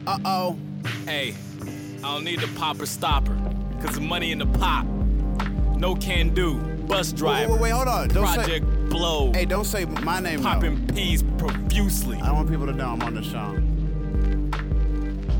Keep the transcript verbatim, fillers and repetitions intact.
Uh-oh. Hey, I don't need the popper stopper, cause the money in the pop. No can do, bus driver. Wait, wait, wait, hold on. Don't Project say, Blow. Hey, don't say my name. Popping though. peas profusely. I don't want people to know I'm on the song.